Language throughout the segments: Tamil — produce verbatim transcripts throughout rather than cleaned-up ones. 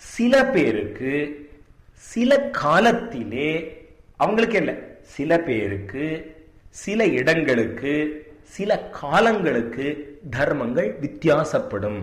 சில பேருக்கு சில காலத்திலே, அவங்களுக்கு இல்லை, சில பேருக்கு சில இடங்களுக்கு சில காலங்களுக்கு தர்மங்கள் வித்தியாசப்படும்.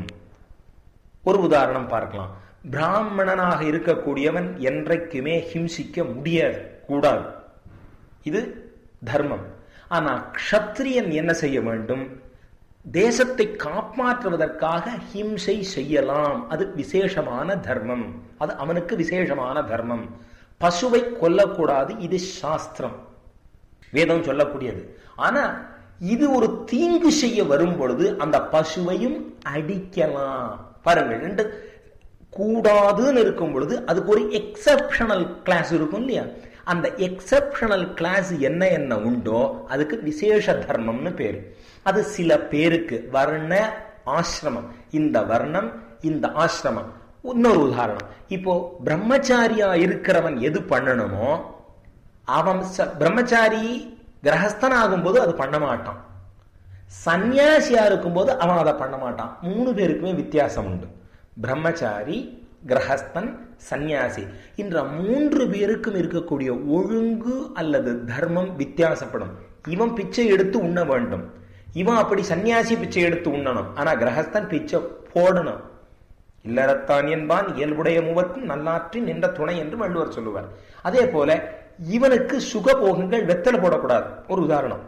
ஒரு உதாரணம் பார்க்கலாம். பிராமணனாக இருக்கக்கூடியவன் என்றைக்குமே ஹிம்சிக்க முடியாது, கூடாது. இது தர்மம். ஆனா க்ஷத்ரியன் என்ன செய்ய வேண்டும்? தேசத்தை காப்பாற்றுவதற்காக ஹிம்சை செய்யலாம். அது விசேஷமான தர்மம், அது அவனுக்கு விசேஷமான தர்மம். பசுவை கொல்லக்கூடாது, இது சாஸ்திரம், வேதம் சொல்லக்கூடியது. ஆனா இது ஒரு தீங்கு செய்ய வரும் பொழுது அந்த பசுவையும் அடிக்கலாம். பாருங்கள், ரெண்டு கூடாதுன்னு இருக்கும் பொழுது அதுக்கு ஒரு எக்ஸப்ஷனல் கிளாஸ் இருக்கும் இல்லையா? அந்த எக்ஸப்ஷனல் கிளாஸ் என்ன என்ன உண்டோ அதுக்கு விசேஷ தர்மம்னு பேரு. அது சில பேருக்கு வர்ண ஆசிரமம், இந்த வர்ணம் இந்த ஆசிரமம். இன்னொரு உதாரணம், இப்போ பிரம்மச்சாரியா இருக்கிறவன் எது பண்ணணுமோ அவன் பிரம்மச்சாரி கிரகஸ்தன் ஆகும்போது அது பண்ண மாட்டான், சன்னியாசியா இருக்கும்போது அவன் அதை பண்ண மாட்டான். மூணு பேருக்குமே வித்தியாசம் உண்டு. பிரம்மச்சாரி, கிரகஸ்தன், சன்னியாசி என்ற மூன்று பேருக்கும் இருக்கக்கூடிய ஒழுங்கு அல்லது தர்மம் வித்தியாசப்படும். இவன் பிச்சை எடுத்து உண்ண வேண்டும், இவன் அப்படி சன்னியாசி பிச்சை எடுத்து உண்ணணும். ஆனா கிரகஸ்தன் பிச்சை போடணும். இல்லறத்தான் என்பான் இயல்புடைய மூவர்க்கும் நல்லாற்றின் நின்ற துணை என்று வள்ளுவர் சொல்லுவார். அதே போல இவனுக்கு சுகபோகங்கள் வெத்தலை போடக்கூடாது. ஒரு உதாரணம்,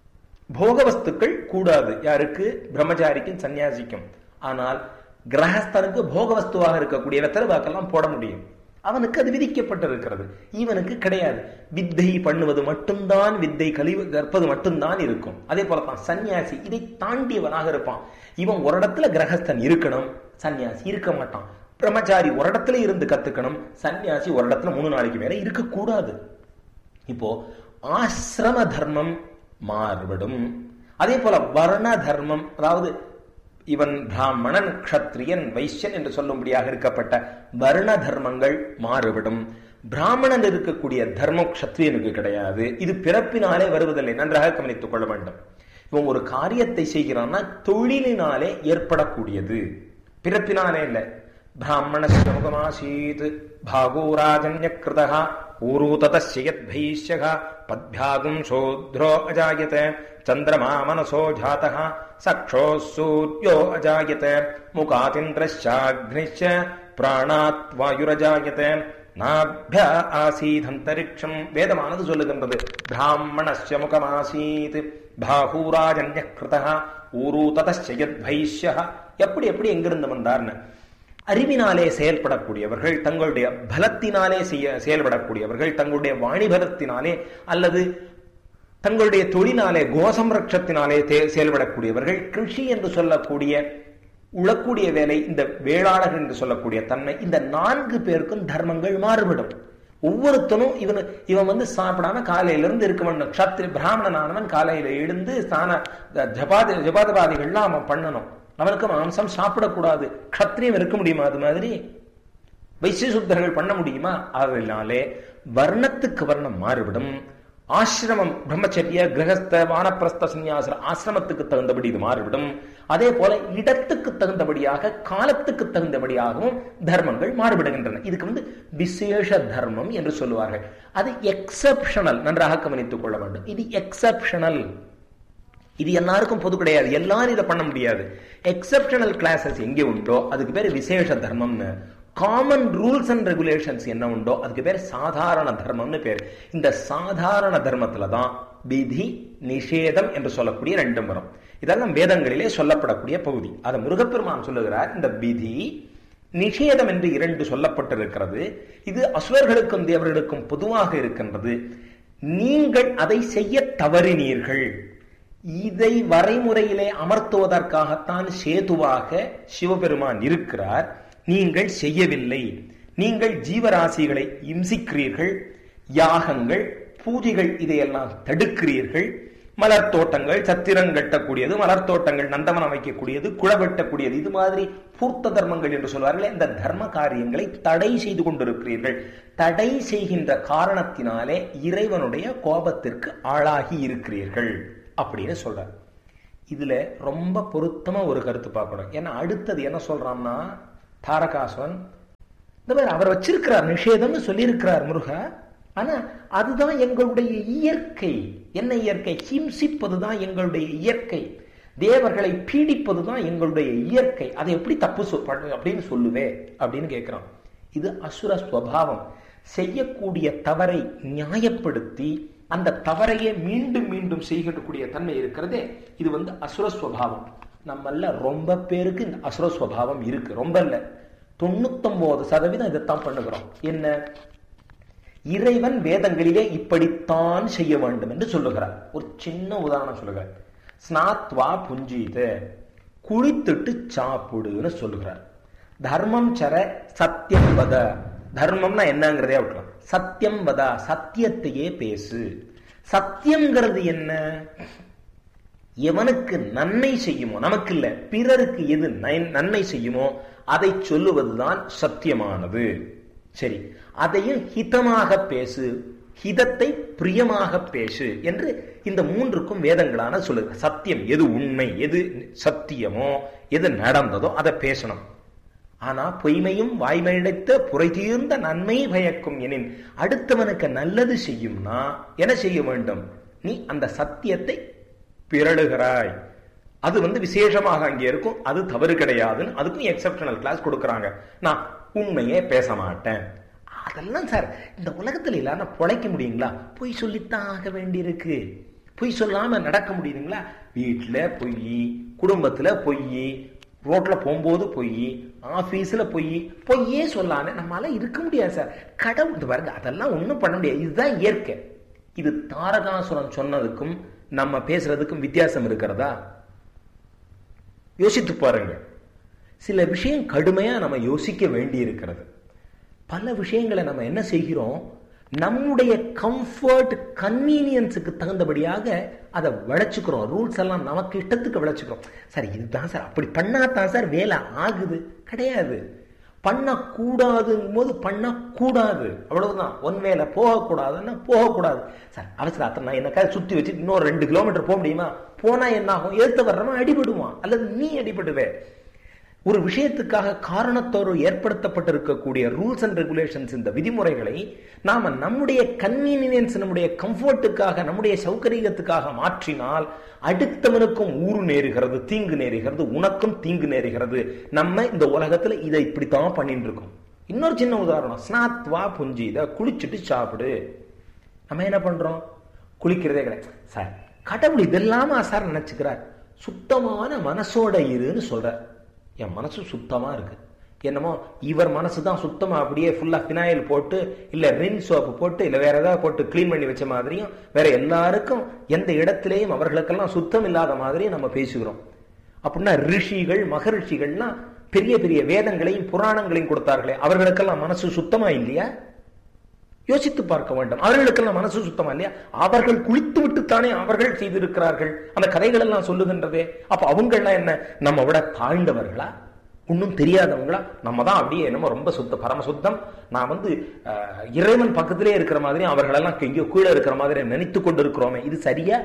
போக வஸ்துக்கள் கூடாது யாருக்கு? பிரம்மச்சாரிக்கும் சன்னியாசிக்கும். ஆனால் கிரகஸ்தனுக்கு போக வஸ்துவாக இருக்கக்கூடிய வெத்தலை வாக்கெல்லாம் போட முடியும். அவனுக்கு அது விதிக்கப்பட்டிருக்கிறது, இவனுக்கு கிடையாது. வித்தை பண்ணுவது மட்டும்தான், வித்தை கழிவு கற்பது மட்டும்தான் இருக்கும். அதே போலதான் சன்னியாசி இதை தாண்டியவனாக இருப்பான். இவன் ஒரு இடத்துல கிரகஸ்தன் இருக்கணும், சன்னியாசி இருக்க மாட்டான். பிரம்மச்சாரி ஒரு இடத்துல இருந்து கத்துக்கணும், சன்னியாசி ஒரு இடத்துல மூணு நாளைக்கு மேல இருக்கக்கூடாது. இப்போ ஆசிரம தர்மம் மாறுபடும். அதே போல வர்ண தர்மம், அதாவது இவன் பிராமணன், க்ஷத்ரியன், வைசியன் என்று சொல்லும்படியாக இருக்கப்பட்ட வர்ண தர்மங்கள் மாறுபடும். பிராமணன் இருக்கக்கூடிய தர்மம் க்ஷத்ரியனுக்கு கிடையாது. இது பிறப்பினாலே வருவதில்லை, நன்றாக கவனித்துக் கொள்ள வேண்டும். இவன் ஒரு காரியத்தை செய்கிறான்னா தொழிலினாலே ஏற்படக்கூடியது, பிறப்பினாலே இல்லை. பிராமணஸ்ய முகமாசீத் பாகோராஜன்ய கிருதஹ ஊரூததஸ்ய யத்பைஷ்யஹ பத்யாகும் சூத்ரோ அஜாயதே சந்திரமா மனசோ ஜாதஹ சக்ஷோ சூர்யோ அஜாயதே முகாதிந்திரஸ்யாக்னிஷ்ய பிராணாத் வாயுரஜாயதே நாப்ய ஆசீதந்தரிக்ஷம். வேதமானது சொல்லுகின்றது, பிராமணஸ்ய முகமாசீத் பாகூராஜன்ய கிருதஹ ஊரூததஸ்ய யத்பைஷ்யஹ. எப்படி எப்படி எங்கிருந்து வந்தார்னு, அறிவினாலே செயல்படக்கூடியவர்கள், தங்களுடைய பலத்தினாலே செய்ய செயல்படக்கூடியவர்கள், தங்களுடைய வாணிபரத்தினாலே அல்லது தங்களுடைய தொழிலாலே கோசம்ரட்சத்தினாலே செயல்படக்கூடியவர்கள், கிருஷி என்று சொல்லக்கூடிய உழக்கூடிய வேலை, இந்த வேளாளர்கள் என்று சொல்லக்கூடிய தன்மை, இந்த நான்கு பேருக்கும் தர்மங்கள் மாறுபடும். ஒவ்வொருத்தனும் இவனு இவன் வந்து சாப்பிடாம காலையிலிருந்து இருக்க வேண்டும். க்ஷத்ரி பிராமணனானவன் காலையில எழுந்து ஸ்நான ஜபாதி ஜபாதபாதிகள்லாம் அவன் பண்ணணும். அவனுக்கு மாம்சம் சாப்பிடக்கூடாது. க்ஷத்ரியம் இருக்க முடியுமா? அது மாதிரி வைசிய சுத்தர்கள் பண்ண முடியுமா? அதனாலே வர்ணத்துக்கு வர்ணம் மாறுபடும். ஆசிரமம் பிரம்மச்சரிய கிரகஸ்த வானப்பிரஸ்த சன்னியாச ஆசிரமத்துக்கு தகுந்தபடி இது மாறுபடும். அதே போல இடத்துக்கு தகுந்தபடியாக காலத்துக்கு தகுந்தபடியாகவும் தர்மங்கள் மாறுபடுகின்றன. இதுக்கு வந்து விசேஷ தர்மம் என்று சொல்லுவார்கள். அது எக்ஸப்ஷனல், நன்றாக கவனித்துக் கொள்ள வேண்டும். இது எக்ஸப்ஷனல், இது எல்லாருக்கும் பொது கிடையாது, எல்லாரும் இதை பண்ண முடியாது. எக்ஸப்ஷனல் கிளாஸஸ் எங்கே உண்டோ அதுக்கு பேர் விசேஷ தர்மம்னு. காமன் ரூல்ஸ் அண்ட் ரெகுலேஷன்ஸ் என்ன உண்டோ அதுக்கு பேர் சாதாரண தர்மம்னு பேர். இந்த சாதாரண தர்மத்துல தான் விதி நிஷேதம் என்று சொல்லக்கூடிய ரெண்டும் வரும். இதெல்லாம் வேதங்களிலே சொல்லப்படக்கூடிய பகுதி. அதை முருகப்பெருமான் சொல்லுகிறார். இந்த விதி நிஷேதம் என்று இரண்டு சொல்லப்பட்டிருக்கிறது. இது அசுரர்களுக்கும் தேவர்களுக்கும் பொதுவாக இருக்கின்றது. நீங்கள் அதை செய்ய தவறினீர்கள், இதை வரைமுறையிலே அமர்த்துவதற்காகத்தான் சேதுவாக சிவபெருமான் இருக்கிறார். நீங்கள் செய்யவில்லை, நீங்கள் ஜீவராசிகளை இம்சிக்கிறீர்கள், யாகங்கள் பூஜைகள் இதையெல்லாம் தடுக்கிறீர்கள். மலர் தோட்டங்கள் சத்திரம் கட்டக்கூடியது, மலர் தோட்டங்கள் நந்தவனம் வைக்கக்கூடியது, குழவெட்டக்கூடியது, இது மாதிரி பூர்த்த தர்மங்கள் என்று சொல்வார்கள். இந்த தர்ம காரியங்களை தடை செய்து கொண்டிருக்கிறீர்கள். தடை செய்கின்ற காரணத்தினாலே இறைவனுடைய கோபத்திற்கு ஆளாகி இருக்கிறீர்கள் அப்படின்னு சொல்றார். இதுல ரொம்ப பொருத்தமா ஒரு கருத்து பார்க்கணும். ஏன்னா அடுத்தது என்ன சொல்றான்னா, தாரகாசுரன் இந்த மாதிரி அவர் வச்சிருக்கிறார், நிஷேதம்னு சொல்லியிருக்கிறார் முருகா. ஆனா அதுதான் எங்களுடைய இயற்கை. என்ன இயற்கை? ஹிம்சிப்பதுதான் எங்களுடைய இயற்கை. தேவர்களை பீடிப்பதுதான் எங்களுடைய இயற்கை. அதை எப்படி தப்பு அப்படின்னு சொல்லுவே அப்படின்னு கேட்கிறான். இது அசுர ஸ்வபாவம். செய்யக்கூடிய தவறை நியாயப்படுத்தி அந்த தவறையே மீண்டும் மீண்டும் செய்யக்கூடிய தன்மை இருக்கிறதே, இது வந்து அசுர ஸ்வபாவம். நம்மள ரொம்ப பேருக்கு இந்த அசுர ஸ்வபாவம் இருக்கு. ரொம்ப இல்ல, தொண்ணூத்தி ஒன்பது சதவீதம் இதைத்தான் பண்ணுகிறோம். என்ன? இறைவன் வேதங்களிலே இப்படித்தான் செய்ய வேண்டும் என்று சொல்லுகிறார். ஒரு சின்ன உதாரணம் சொல்லுகிறார். ஸ்நாத்வா புஞ்சீத, குளித்துட்டு சாப்பிடுன்னு சொல்லுகிறார். தர்மம் சர சத்தியம் வத. தர்மம்னா என்னங்கிறதே விட்டுலாம். சத்தியம் வதா, சத்தியத்தையே பேசு. சத்தியம்ங்கிறது என்ன? எவனுக்கு நன்மை செய்யுமோ, நமக்கு இல்ல பிறருக்கு எது நன்மை செய்யுமோ அதை சொல்லுவதுதான் சத்தியமானது. சரி, அதையும் ஹிதமாக பேசு, ஹிதத்தை பிரியமாக பேசு என்று இந்த மூன்றுக்கும் வேதங்களான சொல்லுது. சத்தியம் எது உண்மை, எது சத்தியமோ, எது நடந்ததோ அதை பேசணும். ஆனா பொய்மையும் வாய்மையடைத்த புரை தீர்ந்த நன்மை பயக்கும் எனின், அடுத்தவனுக்கு நல்லது செய்யும்னா என்ன செய்ய வேண்டும்? நீ அந்த சத்தியத்தை பிறழுகிறாய். அது வந்து விசேஷமாக அங்கே இருக்கும். அது தவறு கிடையாதுன்னு அதுக்கும் எக்ஸப்ஷனல் கிளாஸ் கொடுக்கறாங்க. நான் உண்மையே பேச மாட்டேன். அதெல்லாம் சார் இந்த உலகத்துல இல்ல பொழைக்க முடியுங்களா? பொய் சொல்லித்தான் ஆக வேண்டியிருக்கு. பொய் சொல்லாம நடக்க முடியுதுங்களா? வீட்டுல பொய், குடும்பத்துல பொய், ரோட்ல போகும்போது பொய், ஆபீஸ்ல பொய், பொய்யே சொல்லாம நம்மளால இருக்க முடியாது சார். கடவுள் பாருங்க, அதெல்லாம் ஒண்ணும் பண்ண முடியாது. இதுதான் இயற்கை. இது தாரகாசுரன் சொன்னதுக்கும் நம்ம பேசுறதுக்கும் வித்தியாசம் இருக்கிறதா? யோசித்து பாருங்க. சில விஷயம் கடுமையா நம்ம யோசிக்க வேண்டி இருக்கிறது. பல விஷயங்களை நம்ம என்ன செய்கிறோம்? நம்முடைய கம்ஃபர்ட், கன்வீனியன்ஸுக்கு தகுந்தபடியாக அதை விளைச்சுக்கிறோம். ரூல்ஸ் எல்லாம் நமக்கு இஷ்டத்துக்கு விளைச்சுக்கிறோம். சார் இதுதான் சார், அப்படி பண்ணாதான் சார் வேலை ஆகுது. கிடையாது. பண்ணக்கூடாதுங்கும் போது பண்ணக்கூடாது, அவ்வளவுதான். ஒன் வேலை போகக்கூடாதுன்னா போகக்கூடாது. சார் அவசரத்தை நான் என்னக்காக சுத்தி வச்சு இன்னொரு ரெண்டு கிலோமீட்டர் போக முடியுமா? போனா என்ன ஆகும்? எடுத்து வர்றவன் அடிபடுவான், அல்லது நீ அடிபடுவே. ஒரு விஷயத்துக்காக காரணத்தோடு ஏற்படுத்தப்பட்டிருக்கக்கூடிய ரூல்ஸ் அண்ட் ரெகுலேஷன்ஸ், இந்த விதிமுறைகளை நாம நம்முடைய கன்வீனியன்ஸ், நம்முடைய கம்ஃபர்ட்டுக்காக, நம்முடைய சௌகரியத்துக்காக மாற்றினால் அடுத்தவனுக்கும் ஊறு நேருகிறது, தீங்கு நேருகிறது, உனக்கும் தீங்கு நேருகிறது. நம்ம இந்த உலகத்துல இதை இப்படித்தான் பண்ணிட்டு இருக்கோம். இன்னொரு சின்ன உதாரணம், ஸ்நாத்வா புஞ்சீத, குளிச்சுட்டு சாப்பிடு. நம்ம என்ன பண்றோம்? குளிக்கிறதே கிடையாது சார். கடவுள் இதெல்லாமா சார் நினைச்சுக்கிறார்? சுத்தமான மனசோட இருன்னு சொல்ற. என் மனசு சுத்தமா இருக்கு, என்னமோ இவர் மனசு தான் சுத்தமா அப்படியே ஃபுல்லா பினாயில் போட்டு இல்ல ரின் சோப்பு போட்டு இல்ல வேற ஏதாவது போட்டு கிளீன் பண்ணி வச்ச மாதிரியும், வேற எல்லாருக்கும் எந்த இடத்திலேயும் அவர்களுக்கெல்லாம் சுத்தம் இல்லாத மாதிரியும் நம்ம பேசுகிறோம். அப்படின்னா ரிஷிகள், மகரிஷிகள்லாம் பெரிய பெரிய வேதங்களையும் புராணங்களையும் கொடுத்தார்களே, அவர்களுக்கெல்லாம் மனசு சுத்தமா இல்லையா? யோசித்து பார்க்க வேண்டும். அவர்களுக்கெல்லாம் மனசு சுத்தமா இல்லையா? அவர்கள் குளித்து விட்டுத்தானே அவர்கள் செய்திருக்கிறார்கள். அந்த கதைகள் எல்லாம் சொல்லுகின்றதே. அப்ப அவங்க எல்லாம் என்ன நம்ம விட தாழ்ந்தவர்களா? ஒன்னும் தெரியாதவங்களா? நம்ம தான் அப்படியே என்னமோ ரொம்ப சுத்த பரம சுத்தம், நான் வந்து இறைவன் பக்கத்திலே இருக்கிற மாதிரி அவர்களெல்லாம் எங்கேயோ கீழே இருக்கிற மாதிரி நினைத்து கொண்டு இருக்கிறோமே. இது சரியா?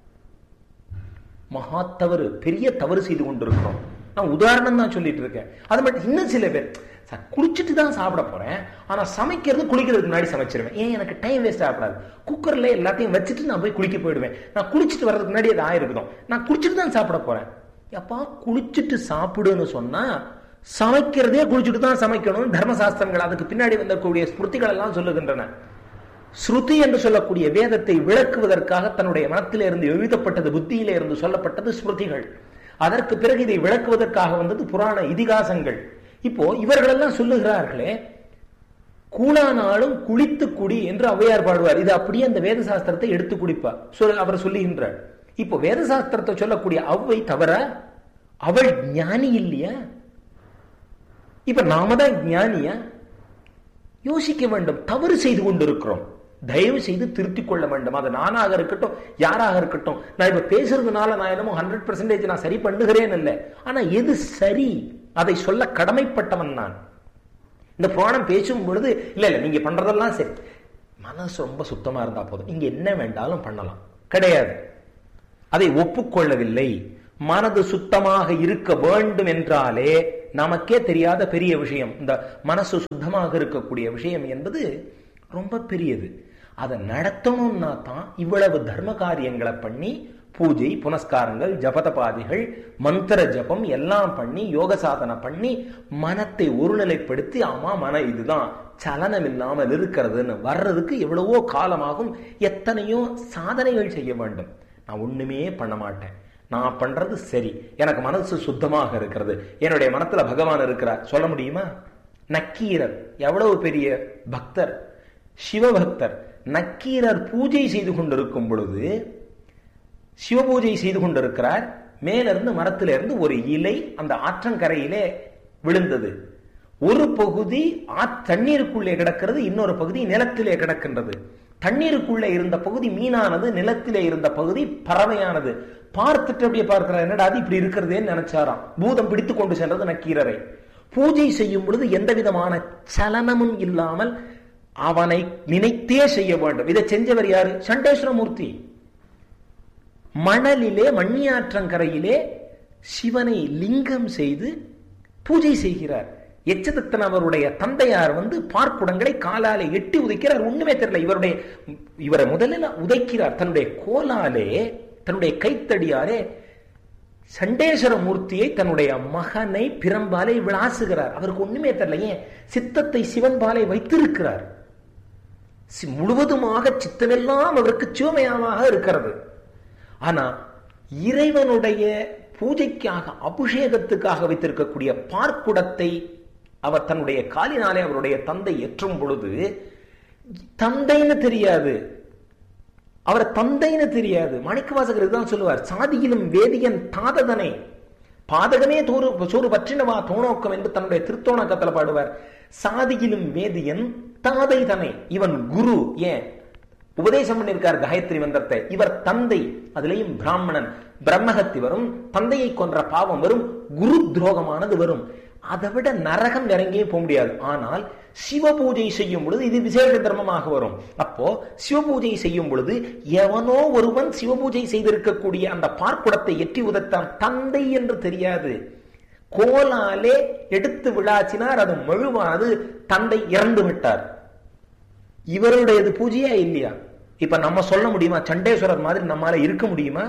மகா தவறு, பெரிய தவறு செய்து கொண்டிருக்கிறோம். நான் உதாரணம் தான் சொல்லிட்டு இருக்கேன். அது மட்டும் இன்னும் சில பேர் சார் குளிச்சுட்டு தான் சாப்பிட போறேன், ஆனா சமைக்கிறது குளிக்கிறதுக்கு முன்னாடி சமைச்சிருவேன். ஏன்? எனக்கு டைம் வேஸ்ட் ஆகக்கூடாது. குக்கர்ல எல்லாத்தையும் வச்சுட்டு நான் போய் குளிக்க போயிடுவேன். நான் குளிச்சுட்டு வர்றதுக்கு முன்னாடி அது ஆயிருக்கணும். நான் குளிச்சுட்டு தான் சாப்பிட போறேன். எப்பா குளிச்சுட்டு சாப்பிடுன்னு சொன்னா சமைக்கிறதே குளிச்சுட்டு தான் சமைக்கணும். தர்மசாஸ்திரங்கள், அதுக்கு பின்னாடி வந்தக்கூடிய ஸ்மிருதிகள் எல்லாம் சொல்லுகின்றன. ஸ்ருதி என்று சொல்லக்கூடிய வேதத்தை விளக்குவதற்காக தன்னுடைய மனத்திலே இருந்து எழுதப்பட்டது, புத்தியிலே இருந்து சொல்லப்பட்டது ஸ்மிருதிகள். அதற்கு பிறகு இதை விளக்குவதற்காக வந்தது புராண இதிகாசங்கள். இப்போ இவர்களெல்லாம் சொல்லுகிறார்களே, கூழானாலும் குளித்து குடி என்று ஔவையார் பாடுவார். இது அப்படியே அந்த வேத சாஸ்திரத்தை எடுத்து குடிப்பார் சொல் அவர் சொல்லுகின்றார். இப்போ வேத சாஸ்திரத்தை சொல்லக்கூடிய ஔவை தவற? அவள் ஞானி இல்லையா? இப்ப நாம தான் ஞானியா? யோசிக்க வேண்டும். தவறு செய்து கொண்டிருக்கிறோம். தயவு செய்து திருத்திக் கொள்ள வேண்டும். அது நானாக இருக்கட்டும், யாராக இருக்கட்டும். நான் இப்ப பேசுறதுனால நான் என்னமோ ஹண்ட்ரட் பெர்சன்டேஜ் நான் சரி பண்ணுகிறேன் இல்லை. ஆனா எது சரி அதை சொல்ல கடமைப்பட்டவன் நான். இந்த புராணம் பேசும் பொழுது இல்ல இல்ல நீங்க பண்றதெல்லாம் சரி, மனசு ரொம்ப சுத்தமா இருந்தா போதும், நீங்க என்ன வேண்டாலும் பண்ணலாம் கிடையாது. அதை ஒப்புக்கொள்ளவில்லை. மனது சுத்தமாக இருக்க வேண்டும் என்றாலே நமக்கே தெரியாத பெரிய விஷயம். இந்த மனசு சுத்தமாக இருக்கக்கூடிய விஷயம் என்பது ரொம்ப பெரியது. அதை நடத்தணும்னா தான் இவ்வளவு தர்ம காரியங்களை பண்ணி பூஜை புனஸ்காரங்கள் ஜபதபாதிகள் மந்திர ஜபம் எல்லாம் பண்ணி யோக சாதனை பண்ணி மனத்தை ஒருநிலைப்படுத்தி ஆமா மன இதுதான் சலனம் இல்லாமல் இருக்கிறதுன்னு வர்றதுக்கு எவ்வளவோ காலமாகும். எத்தனையோ சாதனைகள் செய்ய வேண்டும். நான் ஒண்ணுமே பண்ண மாட்டேன், நான் பண்றது சரி, எனக்கு மனசு சுத்தமாக இருக்கிறது, என்னுடைய மனத்துல பகவான் இருக்கிறார் சொல்ல முடியுமா? நக்கீரர் எவ்வளவு பெரிய பக்தர், சிவபக்தர். நக்கீரர் பூஜை செய்து கொண்டிருக்கும் பொழுது சிவ பூஜை செய்து கொண்டிருக்கிறார். மேலிருந்து மரத்திலிருந்து ஒரு இலை அந்த ஆற்றங்கரையிலே விழுந்தது. ஒரு பகுதி தண்ணீருக்குள்ளே கிடக்கிறது, இன்னொரு பகுதி நிலத்திலே கிடக்கின்றது. தண்ணீருக்குள்ளே இருந்த பகுதி மீனானது, நிலத்திலே இருந்த பகுதி பறவையானது. பார்த்துட்டு அப்படியே பார்க்கிறார், என்னடா அது இப்படி இருக்கிறதேன்னு நினைச்சாராம். பூதம் பிடித்து கொண்டு சென்றது நக்கீரரை. பூஜை செய்யும் பொழுது எந்த விதமான சலனமும் இல்லாமல் அவனை நினைத்தே செய்ய வேண்டும். இதை செஞ்சவர் யாரு? சண்டேஸ்வரமூர்த்தி. மணலிலே மண்ணியாற்றங்கரையிலே சிவனை லிங்கம் செய்து பூஜை செய்கிறார். எச்சதத்தன் அவருடைய தந்தையார் வந்து பார்க்குடங்களை காலாலே எட்டி உதைக்கிறார். ஒண்ணுமே தெரியல. இவருடைய இவரை முதலில் உதைக்கிறார் தன்னுடைய கோலாலே, தன்னுடைய கைத்தடியாலே. சண்டேஸ்வர மூர்த்தியை தன்னுடைய மகனை பிரம்பாலை விளாசுகிறார். அவருக்கு ஒண்ணுமே தெரியல. ஏன்? சித்தத்தை சிவன்பாலை வைத்திருக்கிறார். முழுவதுமாக சித்தமெல்லாம் அவருக்கு சிவமயமாக இருக்கிறது. ஆனா இறைவனுடைய பூஜைக்காக அபிஷேகத்துக்காக வைத்திருக்கக்கூடிய பார்க்குடத்தை அவர் தன்னுடைய காலினாலே அவருடைய தந்தை ஏற்றும் பொழுது தந்தைன்னு தெரியாது, அவர் தந்தைன்னு தெரியாது. மாணிக்கவாசகர் இதுதான் சொல்லுவார், சாதியிலும் வேதியன் தாததனை பாதகமே தோறு சோறு பற்றினவா தோணோக்கம் என்று தன்னுடைய திருத்தோணக்கத்துல பாடுவார். சாதியிலும் வேதியன் தாதை தனை, இவன் குரு. ஏன் உபதேசம் பண்ணிருக்கார் காயத்ரி மந்திரத்தை. இவர் தந்தை, அதுலயும் பிராமணன். பிரம்மஹத்தி வரும், தந்தையை கொன்ற பாவம் வரும், குரு துரோகமானது வரும். அதை விட நரகம் இறங்கியே போக முடியாது. ஆனால் சிவ பூஜை செய்யும் பொழுது இது விசேஷ தர்மமாக வரும். அப்போ சிவ பூஜை செய்யும் பொழுது எவனோ ஒருவன் சிவ பூஜை செய்திருக்கக்கூடிய அந்த பார்க்குடத்தை எட்டி உதைத்தான், தந்தை என்று தெரியாது. கோலாலே எடுத்து விளாச்சினார், அது மழுவானது, தந்தை இறந்து விட்டார். இவருடையது பூஜையா இல்லையா? இப்ப நம்ம சொல்ல முடியுமா சண்டேஸ்வரர் மாதிரி நம்மால இருக்க முடியுமா?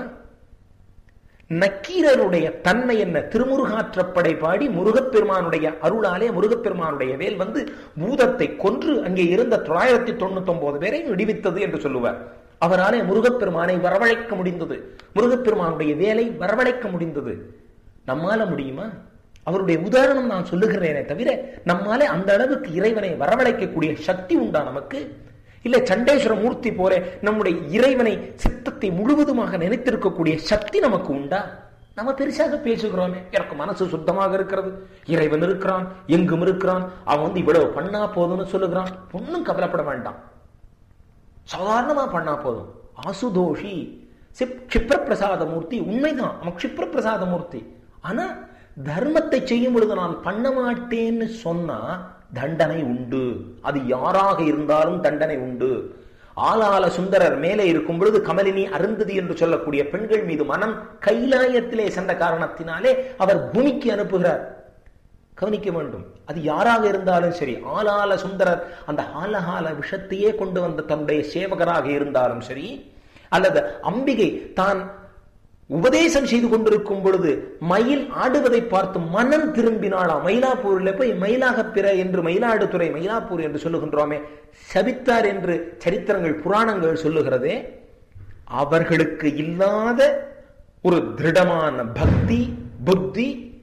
நக்கீரருடைய தன்மை என்ன? திருமுருகாற்றப்படை பாடி முருகப்பெருமானுடைய அருளாலே முருகப்பெருமானுடைய வேல் வந்து பூதத்தை கொன்று அங்கே இருந்த தொள்ளாயிரத்தி தொண்ணூத்தி ஒன்பது பேரை விடுவித்தது என்று சொல்லுவார். அவராலே முருகப்பெருமானை வரவழைக்க முடிந்தது, முருகப்பெருமானுடைய வேலை வரவழைக்க முடிந்தது. நம்மால முடியுமா? அவருடைய உதாரணம் நான் சொல்லுகிறேனே தவிர நம்மாலே அந்த அளவுக்கு இறைவனை வரவழைக்கக்கூடிய சக்தி உண்டா நமக்கு? இல்ல சண்டேஸ்வர மூர்த்தி போல நம்முடைய இறைவனை சித்தத்தை முழுவதுமாக நினைத்திருக்கக்கூடிய சக்தி நமக்கு உண்டா? நம்ம பெருசாக பேசுகிறோமே, எனக்கு மனசு சுத்தமாக இருக்கிறது, இறைவன் இருக்கிறான், எங்கும் இருக்கிறான், அவன் வந்து இவ்வளவு பண்ணா போதும்னு சொல்லுகிறான். ஒன்னும் கவலைப்பட வேண்டாம், சாதாரணமா பண்ணா போதும். ஆசுதோஷி க்ஷிப்ர பிரசாத மூர்த்தி உண்மைதான், அவன் க்ஷிப்ர பிரசாத மூர்த்தி. ஆனா தர்மத்தை செய்யும் பொழுது நான் பண்ண மாட்டேன்னு சொன்னா தண்டனை உண்டு. அது யாராக இருந்தாலும் தண்டனை உண்டு. ஆளால சுந்தரர் மேலே இருக்கும் பொழுது கமலினி அருந்ததி என்று சொல்லக்கூடிய பெண்கள் மீது மனம் கைலாயத்திலே சென்ற காரணத்தினாலே அவர் பூமிக்கு அனுப்புகிறார். கவனிக்க வேண்டும், அது யாராக இருந்தாலும் சரி. ஆளால சுந்தரர் அந்த ஆலகால விஷத்தையே கொண்டு வந்த தன்னுடைய சேவகராக இருந்தாலும் சரி, அல்லது அம்பிகை தான் உபதேசம் செய்து கொண்டிருக்கும் பொழுது மயில் ஆடுவதை பார்த்து மனம் திரும்பினாளா. மயிலாப்பூரில் போய் மயிலாக பிற என்று மயிலாடுதுறை மயிலாப்பூர் என்று சொல்லுகின்றோமே, சபித்தார் என்று சரித்திரங்கள் புராணங்கள் சொல்லுகிறதே. அவர்களுக்கு இல்லாத ஒரு திருடமான பக்தி, புத்தி,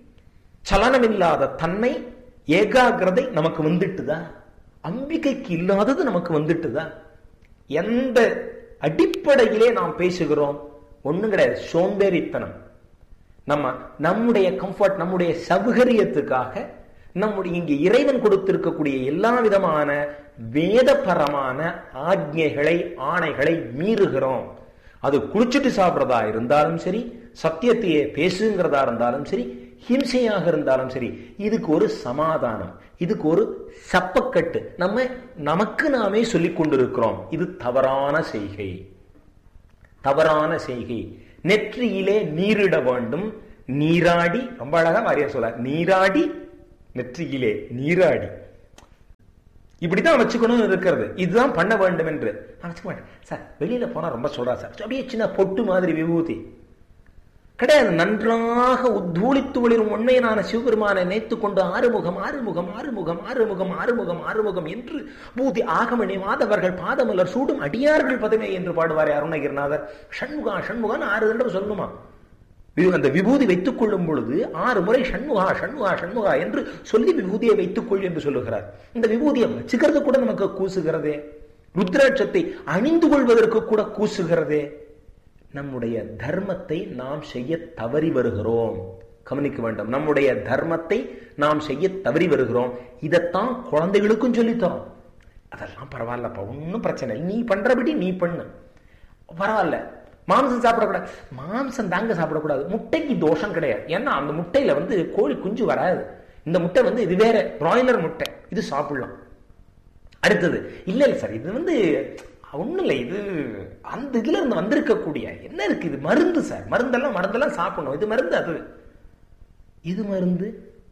சலனமில்லாத தன்மை, ஏகாகிரதை நமக்கு வந்துட்டுதா? அம்பிகைக்கு இல்லாதது நமக்கு வந்துட்டுதா? எந்த அடிப்படையிலே நாம் பேசுகிறோம்? ஒண்ணும் கிடையாது, சோம்பேறித்தனம். நம்ம நம்முடைய கம்ஃபர்ட், நம்முடைய சௌகரியத்துக்காக நம்முடைய இங்கு இறைவன் கொடுத்திருக்கக்கூடிய எல்லா விதமான வேதபரமான ஆக்ஞைகளை ஆணைகளை மீறுகிறோம். அது குளிச்சுட்டு சாப்பிட்றதா இருந்தாலும் சரி, சத்தியத்தையே பேசுங்கிறதா இருந்தாலும் சரி, ஹிம்சையாக இருந்தாலும் சரி, இதுக்கு ஒரு சமாதானம், இதுக்கு ஒரு சப்பக்கட்டு நம்ம நமக்கு நாமே சொல்லிக் கொண்டிருக்கிறோம். இது தவறான செய்கை, தவறான செய்கை. நெற்றியிலே நீரிட வேண்டும், நீராடி, ரொம்ப அழகா வாரியார் சொல்ல, நீராடி நெற்றியிலே நீராடி இப்படிதான் வச்சுக்கணும் இருக்கிறது. இதுதான் பண்ண வேண்டும் என்று நான் வச்சுக்க மாட்டேன் சார். வெளியில போனா ரொம்ப சொல்றா சார், அப்படியே சின்ன பொட்டு மாதிரி விபூதி கிடையாது. நன்றாக உத்தூளித்து ஒளிரும் உண்மையினான சிவபெருமானை நினைத்துக் கொண்டு ஆறுமுகம் ஆறுமுகம் ஆறுமுகம் ஆறுமுகம் ஆறுமுகம் ஆறுமுகம் என்று பூதி ஆகமணி மாதவர்கள் பாதமலர் சூடும் அடியார்கள் பதமே என்று பாடுவாரே அருணகிரிநாதர். ஷண்முகா ஷண்முகான்னு ஆறு தடவை சொல்லணுமா? அந்த விபூதி வைத்துக் கொள்ளும் பொழுது ஆறு முறை ஷண்முகா ஷண்முகா ஷண்முகா என்று சொல்லி விபூதியை வைத்துக் கொள் என்று சொல்லுகிறார். இந்த விபூதியை வச்சுக்கிறது கூட நமக்கு கூசுகிறதே, ருத்ராட்சத்தை அணிந்து கொள்வதற்கு கூட கூசுகிறதே. நம்முடைய தர்மத்தை நாம் செய்ய தவறி வருகிறோம். கவனிக்க வேண்டும், நம்முடைய தர்மத்தை நாம் செய்ய தவறி வருகிறோம். இதைத்தான் குழந்தைகளுக்கும் சொல்லித்தரோம். அதெல்லாம் பரவாயில்லப்பா, ஒன்னும் பிரச்சனை இல்லை, நீ பண்றபடி நீ பண்ணு, பரவாயில்ல. மாம்சம் சாப்பிடக்கூடாது, மாம்சம் தாங்க சாப்பிடக்கூடாது. முட்டைக்கு தோஷம் கிடையாது, ஏன்னா அந்த முட்டையில வந்து கோழி குஞ்சு வராது. இந்த முட்டை வந்து இது வேற பிராய்லர் முட்டை, இது சாப்பிடலாம். அடுத்தது இல்ல இல்ல சார், இது வந்து ஒண்ணும் இல்லை, இது அந்த இதுல இருந்து வந்திருக்கக்கூடிய என்ன இருக்கு, இது மருந்து சார், மருந்தெல்லாம் மருந்தெல்லாம் சாப்பிடணும், இது மருந்து, அது இது மருந்து.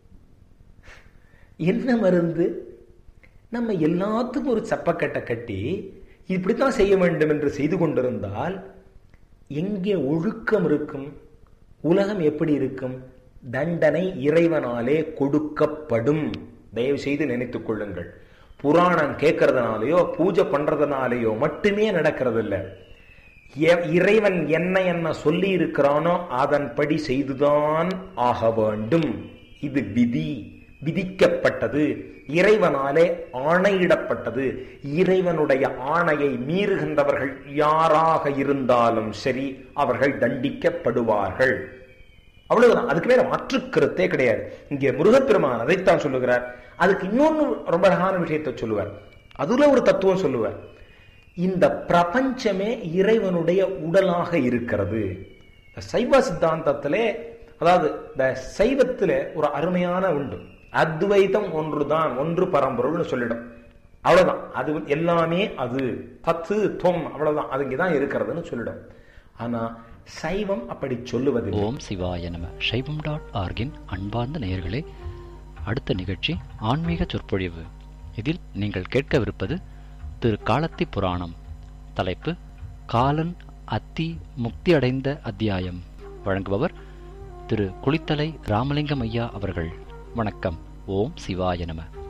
என்ன மருந்து? நம்ம எல்லாத்துக்கும் ஒரு சப்பக்கட்டை கட்டி இப்படித்தான் செய்ய வேண்டும் என்று செய்து கொண்டிருந்தால் எங்கே ஒழுக்கம் இருக்கும்? உலகம் எப்படி இருக்கும்? தண்டனை இறைவனாலே கொடுக்கப்படும். தயவு செய்து நினைத்துக் கொள்ளுங்கள். புராணம் கேட்கறதுனாலயோ பூஜை பண்றதுனாலயோ மட்டுமே நடக்கிறது இல்லை. இறைவன் என்ன என்ன சொல்லி இருக்கிறானோ அதன்படி செய்துதான் ஆக வேண்டும். இது விதி, விதிக்கப்பட்டது, இறைவனாலே ஆணையிடப்பட்டது. இறைவனுடைய ஆணையை மீறுகின்றவர்கள் யாராக இருந்தாலும் சரி, அவர்கள் தண்டிக்கப்படுவார்கள். அவ்வளவுதான், அதுக்கு மேல மாற்று கருத்தே கிடையாது. இங்கே முருகப்பெருமான் அதைத்தான் சொல்லுகிறார். அதுக்கு இன்னொன்னு ரொம்ப அழகான விஷயத்தை சொல்லுவார். அதுல ஒரு தத்துவம் சொல்லுவார். இந்த பிரபஞ்சமே இறைவனுடைய உடலாக இருக்கிறது. சைவ சித்தாந்தத்திலே, அதாவது இந்த சைவத்தில ஒரு அருமையான உண்டு, அத்வைதம் ஒன்றுதான், ஒன்று பரம்பொருள்னு சொல்லிடும். அவ்வளவுதான், அது எல்லாமே அது பத்து தொம் அவ்வளவுதான், அது இங்கதான் இருக்கிறதுன்னு சொல்லிடும். ஆனா சைவம் அப்படி சொல்லுவது. ஓம் சிவாய நம. சைவம் டாட் ஆர்கின் அன்பார்ந்த நேயர்களே, அடுத்த நிகழ்ச்சி ஆன்மீக சொற்பொழிவு. இதில் நீங்கள் கேட்கவிருப்பது திரு காலத்தி புராணம். தலைப்பு காலன் அத்தி முக்தி அடைந்த அத்தியாயம். வழங்குபவர் திரு குளித்தலை ராமலிங்கம் ஐயா அவர்கள். வணக்கம். ஓம் சிவாய நம.